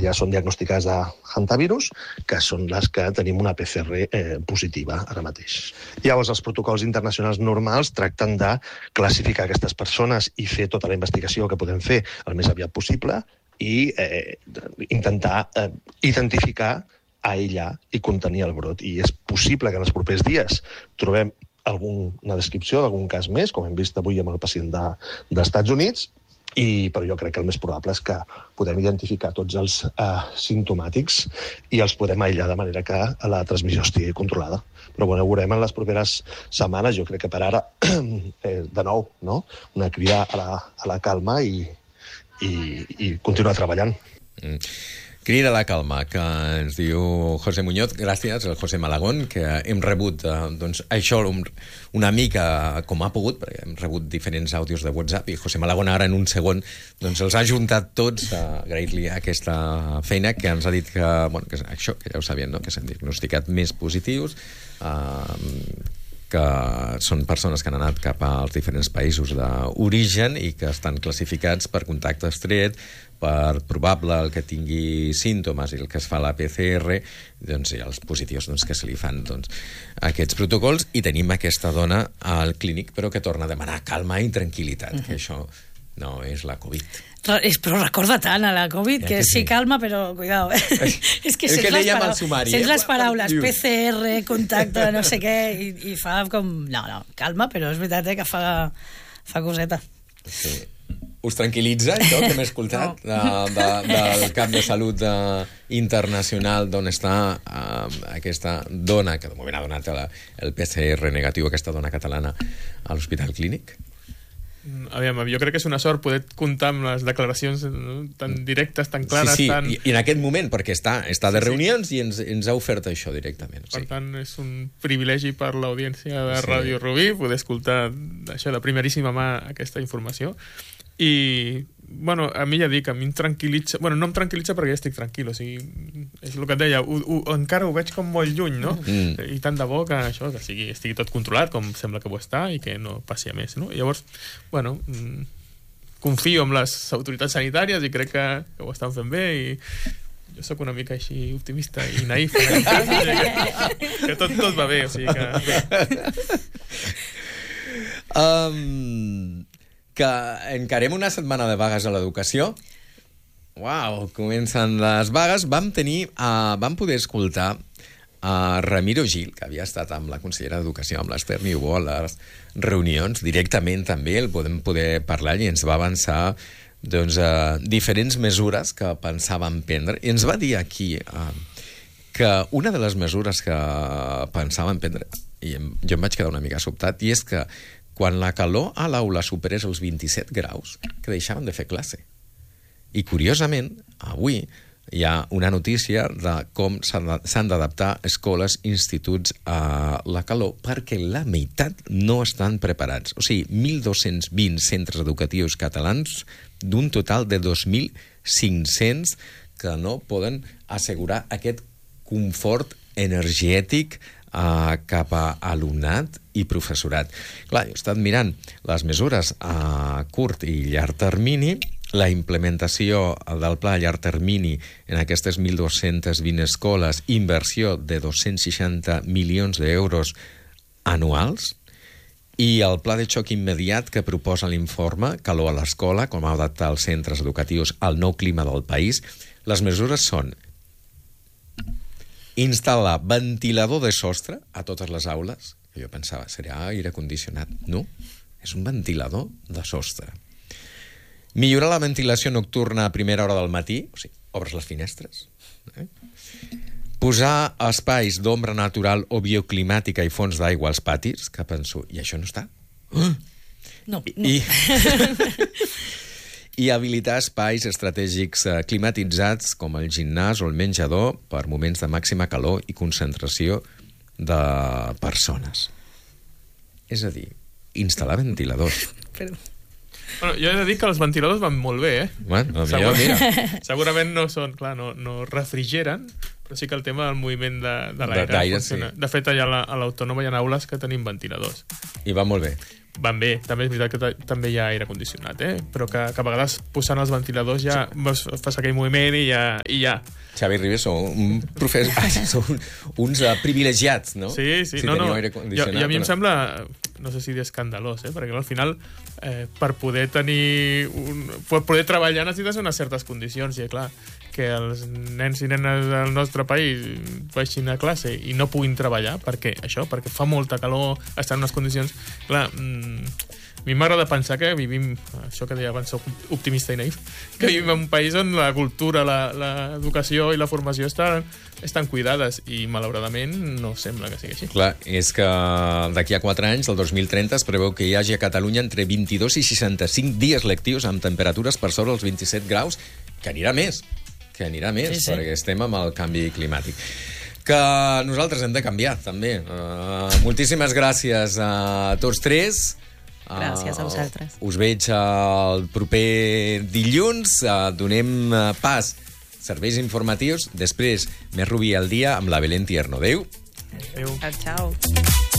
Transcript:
ja són diagnosticades de hantavirus, que són les que tenim una PCR positiva ara mateix. Llavors, els protocols internacionals normals tracten de classificar aquestes persones i fer tota la investigació que podem fer el més aviat possible i intentar identificar, aïllar i contenir el brot. I és possible que en els propers dies trobem alguna descripció d'algun cas més, com hem vist avui amb el pacient dels Estats Units, però jo crec que el més probable és que podem identificar tots els simptomàtics i els podem aïllar de manera que la transmissió estigui controlada. Però bueno, ho veurem en les properes setmanes. Jo crec que per ara, de nou, no? Una crida a la calma i continuar treballant. Crida a la calma, que ens diu José Muñoz, gràcies al José Malagón, que hem rebut això una mica com ha pogut, perquè hem rebut diferents àudios de WhatsApp, i José Malagón ara en un segon els ha juntat tots, agrair-li aquesta feina, que ens ha dit que, bueno, que això, que ja ho sabien, no? Que s'han diagnosticat més positius, que són persones que han anat cap als diferents països d'origen i que estan classificats per contacte estret, per probable el que tingui símptomes i el que es fa la PCR, i els positius que se li fan aquests protocols. I tenim aquesta dona al clínic, però que torna a demanar calma i tranquil·litat, que això no és la Covid. Però recorda tant a la Covid que sí, calma, però cuidado. És que sents les paraules PCR, contacte, no sé què, i fa com... No, calma, però és veritat que fa coseta. Sí. Us tranquil·litza això que hem escoltat del cap de salut internacional d'on està aquesta dona, que de moment ha donat el PCR negatiu, aquesta dona catalana a l'Hospital Clínic? Aviam, jo crec que és una sort poder comptar amb les declaracions tan directes, tan clares. Sí, i en aquest moment, perquè està de reunions i ens ha ofert això directament. Per tant, és un privilegi per l'audiència de Ràdio Rubí poder escoltar això de primeríssima mà, aquesta informació. I, bueno, a mi ja dic, a mi em tranquil·litza... Bueno, no em tranquil·litza perquè ja estic tranquil, o sigui, és el que et deia, encara ho veig com molt lluny, no? I tant de bo que això, que estigui tot controlat, com sembla que ho està, i que no passi a més, no? I llavors, bueno, confio en les autoritats sanitàries i crec que ho estan fent bé, i jo sóc una mica així optimista i naïf, que tot va bé, o sigui que... Que encarem una setmana de vagues a l'educació. Uau, comencen les vagues. Vam poder escoltar a Ramiro Gil, que havia estat amb la consellera d'Educació, amb l'Ester Niubó, a les reunions. Directament també el podem poder parlar i ens va avançar diferents mesures que pensàvem prendre. I ens va dir aquí que una de les mesures que pensàvem prendre, i jo em vaig quedar una mica sobtat, i és que quan la calor a l'aula superés els 27 graus, que deixaven de fer classe. I, curiosament, avui hi ha una notícia de com s'han d'adaptar escoles, instituts a la calor, perquè la meitat no estan preparats. O sigui, 1.220 centres educatius catalans d'un total de 2.500 que no poden assegurar aquest confort energètic cap a alumnat i professorat. Clar, jo he estat mirant les mesures a curt i llarg termini, la implementació del pla a llarg termini en aquestes 1.220 escoles, inversió de 260 milions d'euros anuals, i el pla de xoc immediat que proposa l'informe Calor a l'escola, com adaptar els centres educatius al nou clima del país. Les mesures són instal·lar ventilador de sostre a totes les aules, que jo pensava, serà aire condicionat. No, és un ventilador de sostre. Millorar la ventilació nocturna a primera hora del matí, o sigui, obres les finestres. Posar espais d'ombra natural o bioclimàtica i fonts d'aigua als patis, que penso, i això no està? No. I habilitar espais estratègics climatitzats com el gimnàs o el menjador per moments de màxima calor i concentració de persones. És a dir, instal·lar ventiladors. Bueno, jo he de dir que els ventiladors van molt bé, Bueno, mira. Segurament no són, clar, no refrigeren, però sí que el tema del moviment de l'aire funciona. Sí. De fet, allà a l'Autònoma hi ha aules que tenim ventiladors. I va molt bé. van bé. També és veritat que també hi ha aire condicionat, però que a vegades posant els ventiladors ja fas aquell moviment i ja. Xavi Ribes són uns privilegiats, no? Sí. Si teniu aire condicionat. I a mi em sembla, no sé si dir escandalós, perquè al final per poder treballar necessites unes certes condicions, i clar, que els nens i nenes del nostre país baixin a classe i no puguin treballar, perquè fa molta calor, estan en unes condicions... Clar, a mi m'agrada pensar que vivim, això que deia abans, soc optimista i naïf, que vivim en un país on la cultura, l'educació i la formació estan cuidades, i malauradament no sembla que sigui així. Clar, és que d'aquí a 4 anys, el 2030, es preveu que hi hagi a Catalunya entre 22 i 65 dies lectius amb temperatures per sobre els 27 graus, que anirà més, sí. Perquè estem amb el canvi climàtic. Que nosaltres hem de canviar, també. Moltíssimes gràcies a tots tres. Gràcies a vosaltres. Us veig el proper dilluns. Donem pas serveis informatius. Després, més Rubí al dia amb la Belén Tierno. Adéu. Adéu. Ciao.